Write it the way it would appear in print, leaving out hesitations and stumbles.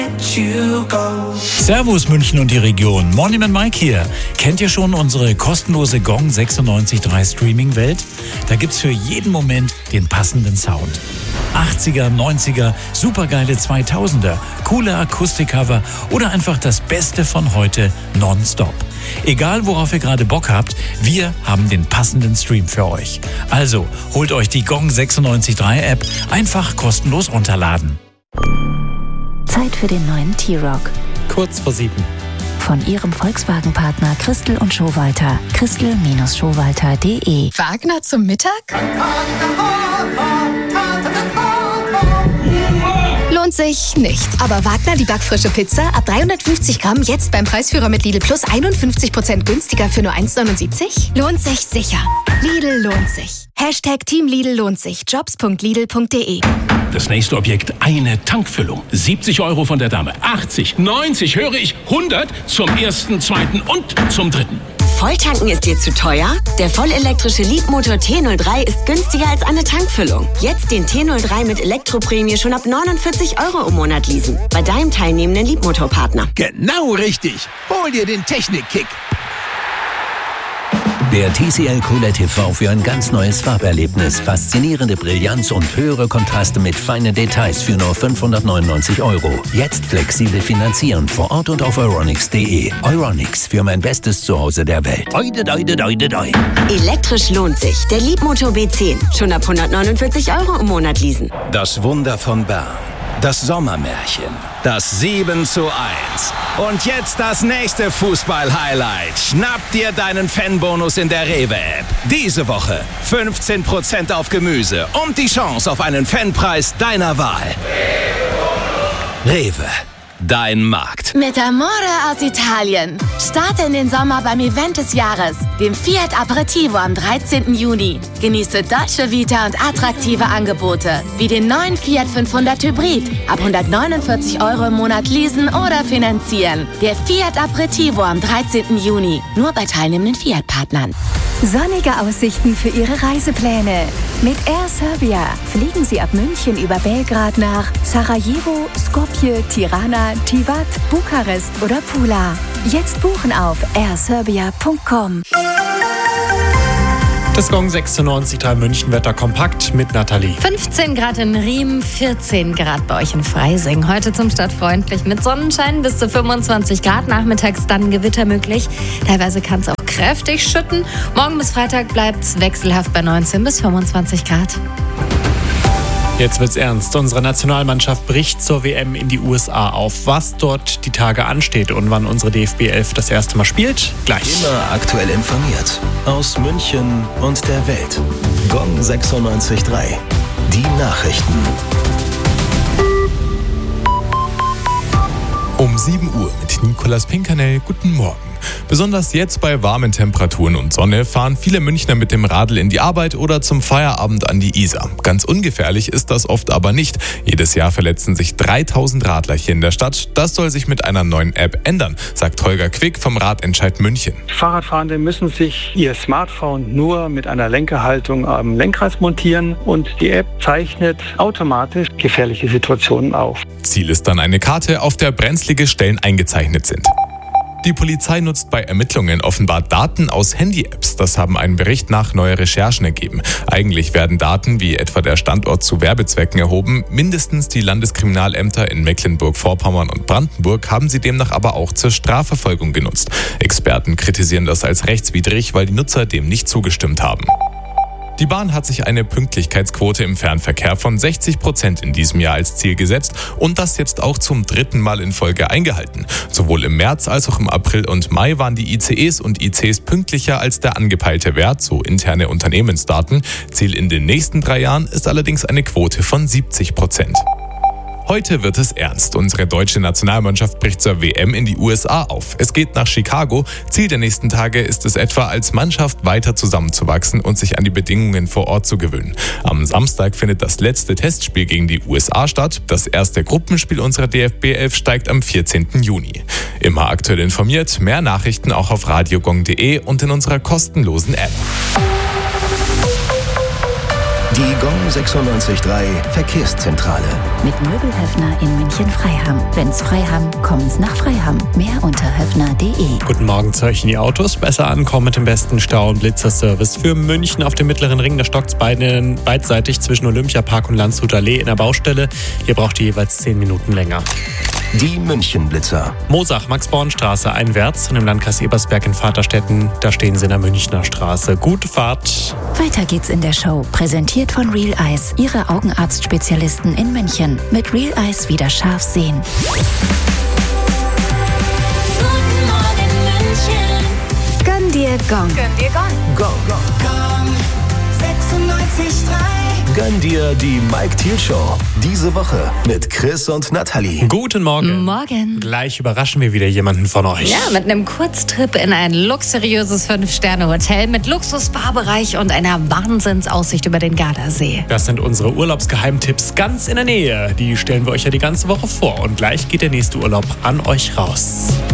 Servus München und die Region, Monument Mike hier. Kennt ihr schon unsere kostenlose Gong 96.3 Streaming-Welt? Da gibt's für jeden Moment den passenden Sound. 80er, 90er, supergeile 2000er, coole Akustikcover oder einfach das Beste von heute nonstop. Egal worauf ihr gerade Bock habt, wir haben den passenden Stream für euch. Also holt euch die Gong 96.3 App einfach kostenlos runterladen. Zeit für den neuen T-Roc. Kurz vor 7. Von Ihrem Volkswagen-Partner Christel und Schowalter. Christel-Schowalter.de. Wagner zum Mittag? Lohnt sich nicht. Aber Wagner, die backfrische Pizza, ab 350 Gramm, jetzt beim Preisführer mit Lidl Plus 51% günstiger für nur 1,79? Lohnt sich sicher. Lidl lohnt sich. Hashtag Team Lidl lohnt sich. Jobs.lidl.de. Das nächste Objekt, eine Tankfüllung. 70 € von der Dame. 80, 90, höre ich, 100 zum ersten, zweiten und zum dritten. Volltanken ist dir zu teuer? Der vollelektrische Leapmotor T03 ist günstiger als eine Tankfüllung. Jetzt den T03 mit Elektroprämie schon ab 49 € im Monat leasen. Bei deinem teilnehmenden Leapmotor-Partner. Genau richtig. Hol dir den Technik-Kick. Der TCL QLED TV für ein ganz neues Farberlebnis, faszinierende Brillanz und höhere Kontraste mit feinen Details für nur 599 €. Jetzt flexibel finanzieren vor Ort und auf euronics.de. Euronics, für mein bestes Zuhause der Welt. Oide, oide, oide, oide. Elektrisch lohnt sich. Der Leapmotor B10. Schon ab 149 € im Monat leasen. Das Wunder von Bern. Das Sommermärchen. Das 7:1. Und jetzt das nächste Fußball-Highlight. Schnapp dir deinen Fanbonus in der Rewe-App. Diese Woche 15% auf Gemüse und die Chance auf einen Fanpreis deiner Wahl. Rewe. Dein Markt. Mit Amore aus Italien. Starte in den Sommer beim Event des Jahres, dem Fiat Aperitivo am 13. Juni. Genieße Dolce Vita und attraktive Angebote, wie den neuen Fiat 500 Hybrid. Ab 149 € im Monat leasen oder finanzieren. Der Fiat Aperitivo am 13. Juni. Nur bei teilnehmenden Fiat-Partnern. Sonnige Aussichten für Ihre Reisepläne. Mit Air Serbia fliegen Sie ab München über Belgrad nach Sarajevo, Skopje, Tirana, Tivat, Bukarest oder Pula. Jetzt buchen auf airserbia.com. Das Gong 96.3 München Wetter kompakt mit Nathalie. 15 Grad in Riem, 14 Grad bei euch in Freising. Heute zum Start freundlich mit Sonnenschein bis zu 25 Grad. Nachmittags dann Gewitter möglich. Teilweise kann es auch kräftig schütten. Morgen bis Freitag bleibt es wechselhaft bei 19 bis 25 Grad. Jetzt wird's ernst. Unsere Nationalmannschaft bricht zur WM in die USA auf. Was dort die Tage ansteht und wann unsere DFB 11 das erste Mal spielt, gleich. Immer aktuell informiert. Aus München und der Welt. Gong 96.3. Die Nachrichten. Um 7 Uhr mit Nicolas Pinkernell. Guten Morgen. Besonders jetzt bei warmen Temperaturen und Sonne fahren viele Münchner mit dem Radl in die Arbeit oder zum Feierabend an die Isar. Ganz ungefährlich ist das oft aber nicht. Jedes Jahr verletzen sich 3000 Radler hier in der Stadt. Das soll sich mit einer neuen App ändern, sagt Holger Quick vom Radentscheid München. Fahrradfahrende müssen sich ihr Smartphone nur mit einer Lenkerhaltung am Lenkrad montieren und die App zeichnet automatisch gefährliche Situationen auf. Ziel ist dann eine Karte, auf der brenzlige Stellen eingezeichnet sind. Die Polizei nutzt bei Ermittlungen offenbar Daten aus Handy-Apps. Das haben einen Bericht nach neue Recherchen ergeben. Eigentlich werden Daten wie etwa der Standort zu Werbezwecken erhoben. Mindestens die Landeskriminalämter in Mecklenburg-Vorpommern und Brandenburg haben sie demnach aber auch zur Strafverfolgung genutzt. Experten kritisieren das als rechtswidrig, weil die Nutzer dem nicht zugestimmt haben. Die Bahn hat sich eine Pünktlichkeitsquote im Fernverkehr von 60% in diesem Jahr als Ziel gesetzt und das jetzt auch zum 3. Mal in Folge eingehalten. Sowohl im März als auch im April und Mai waren die ICEs und ICs pünktlicher als der angepeilte Wert, so interne Unternehmensdaten. Ziel in den nächsten 3 Jahren ist allerdings eine Quote von 70%. Heute wird es ernst. Unsere deutsche Nationalmannschaft bricht zur WM in die USA auf. Es geht nach Chicago. Ziel der nächsten Tage ist es etwa, als Mannschaft weiter zusammenzuwachsen und sich an die Bedingungen vor Ort zu gewöhnen. Am Samstag findet das letzte Testspiel gegen die USA statt. Das erste Gruppenspiel unserer DFB 11 steigt am 14. Juni. Immer aktuell informiert, mehr Nachrichten auch auf radiogong.de und in unserer kostenlosen App. Die Gong 96.3 Verkehrszentrale. Mit Möbelhöfner in München-Freiham. Wenn's Freiham, kommen's nach Freiham. Mehr unter höfner.de. Guten Morgen zu euch in die Autos. Besser ankommen mit dem besten Stau- und Blitzerservice für München auf dem mittleren Ring. Da stockt's beidseitig zwischen Olympiapark und Landshuter Allee in der Baustelle. Hier braucht ihr jeweils 10 Minuten länger. Die München-Blitzer. Moosach, Max-Born-Straße einwärts und im Landkreis Ebersberg in Vaterstetten. Da stehen sie in der Münchner Straße. Gute Fahrt. Weiter geht's in der Show. Präsentiert von Real Eyes, Ihre Augenarztspezialisten in München. Mit Real Eyes wieder scharf sehen. Guten Morgen München. Gönn dir Gong. Gönn dir Gong. Gong. 96.3. Gönn dir die Mike Thiel Show. Diese Woche mit Chris und Nathalie. Guten Morgen. Morgen. Gleich überraschen wir wieder jemanden von euch. Ja, mit einem Kurztrip in ein luxuriöses 5-Sterne-Hotel mit Luxus-Spa-Bereich und einer Wahnsinnsaussicht über den Gardasee. Das sind unsere Urlaubsgeheimtipps ganz in der Nähe. Die stellen wir euch ja die ganze Woche vor. Und gleich geht der nächste Urlaub an euch raus.